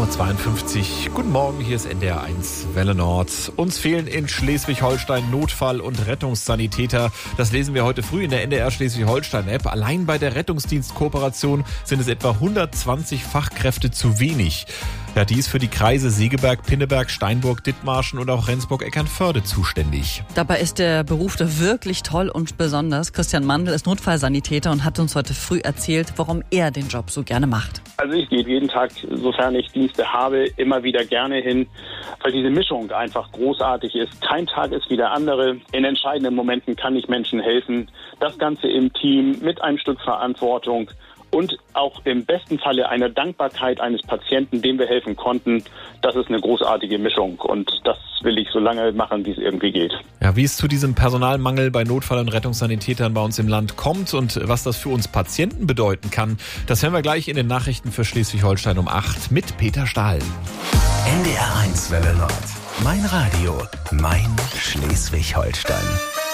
6:52 Uhr. Guten Morgen, hier ist NDR1 Welle Nord. Uns fehlen in Schleswig-Holstein Notfall- und Rettungssanitäter. Das lesen wir heute früh in der NDR Schleswig-Holstein-App. Allein bei der Rettungsdienstkooperation sind es etwa 120 Fachkräfte zu wenig. Ja, die ist für die Kreise Segeberg, Pinneberg, Steinburg, Dithmarschen und auch Rendsburg-Eckernförde zuständig. Dabei ist der Beruf da wirklich toll und besonders. Christian Mandl ist Notfallsanitäter und hat uns heute früh erzählt, warum er den Job so gerne macht. Also ich gehe jeden Tag, sofern ich Dienste habe, immer wieder gerne hin, weil diese Mischung einfach großartig ist. Kein Tag ist wie der andere. In entscheidenden Momenten kann ich Menschen helfen. Das Ganze im Team mit einem Stück Verantwortung. Und auch im besten Falle eine Dankbarkeit eines Patienten, dem wir helfen konnten. Das ist eine großartige Mischung und das will ich so lange machen, wie es irgendwie geht. Ja, wie es zu diesem Personalmangel bei Notfall- und Rettungssanitätern bei uns im Land kommt und was das für uns Patienten bedeuten kann, das hören wir gleich in den Nachrichten für Schleswig-Holstein um 8 mit Peter Stahl. NDR1 Welle Nord. Mein Radio, mein Schleswig-Holstein.